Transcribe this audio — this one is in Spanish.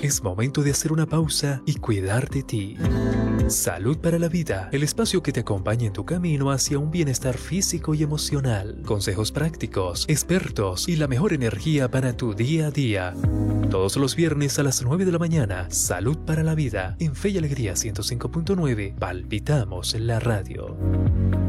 Es momento de hacer una pausa y cuidar de ti. Salud para la Vida, el espacio que te acompaña en tu camino hacia un bienestar físico y emocional. Consejos prácticos, expertos y la mejor energía para tu día a día. Todos los viernes a las 9 de la mañana, Salud para la Vida, en Fe y Alegría 105.9, palpitamos la radio.